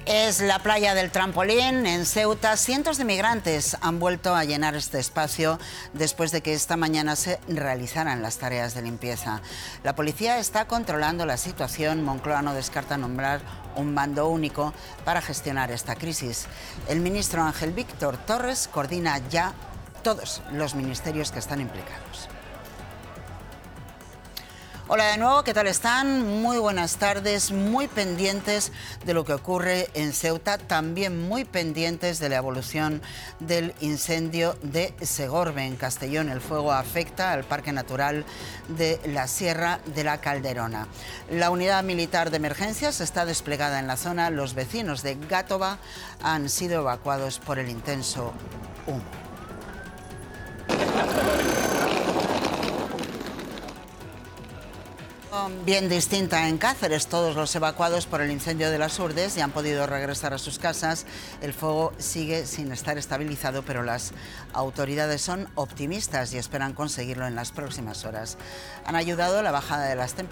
Es la playa del Trampolín en Ceuta. Cientos de migrantes han vuelto a llenar este espacio después de que esta mañana se realizaran las tareas de limpieza. La policía está controlando la situación. Moncloa no descarta nombrar un mando único para gestionar esta crisis. El ministro Ángel Víctor Torres coordina ya todos los ministerios que están implicados. Hola de nuevo, ¿qué tal están? Muy buenas tardes, muy pendientes de lo que ocurre en Ceuta, también muy pendientes de la evolución del incendio de Segorbe, en Castellón. El fuego afecta al Parque Natural de la Sierra de la Calderona. La unidad militar de emergencias está desplegada en la zona. Los vecinos de Gátova han sido evacuados por el intenso humo. Bien distinta en Cáceres. Todos los evacuados por el incendio de las Urdes ya han podido regresar a sus casas. El fuego sigue sin estar estabilizado, pero las autoridades son optimistas y esperan conseguirlo en las próximas horas. Han ayudado la bajada de las temperaturas